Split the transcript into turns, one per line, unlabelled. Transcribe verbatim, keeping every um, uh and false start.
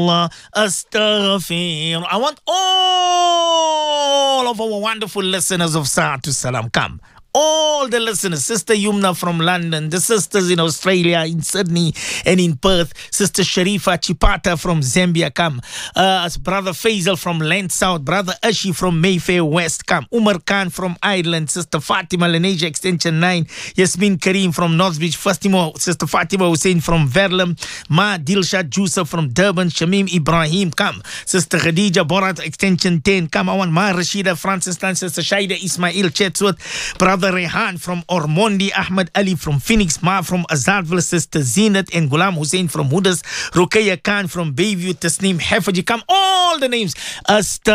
Allah, astaghfir. I want all of our wonderful listeners of Sa'atu Salam come. All the listeners, Sister Yumna from London, the sisters in Australia, in Sydney and in Perth, Sister Sharifa Chipata from Zambia, come. Uh, Brother Faisal from Land South, Brother Ashi from Mayfair West, come. Umar Khan from Ireland, Sister Fatima Lenasia Extension nine, Yasmin Kareem from Northbridge, Fatima, Sister Fatima Hussein from Verlam, Ma Dilshad Joseph from Durban, Shamim Ibrahim, come. Sister Khadija Borat Extension ten, come. I want Ma Rashida Francis, Sister Shaida Ismail Chetsworth, Brother Rehan from Ormondi, Ahmed Ali from Phoenix, Ma from Azadville, Sister Zinat and Ghulam Hussein from Hudas, Ruqayya Khan from Bayview, Tasneem Hafaji, come. All the names. Asta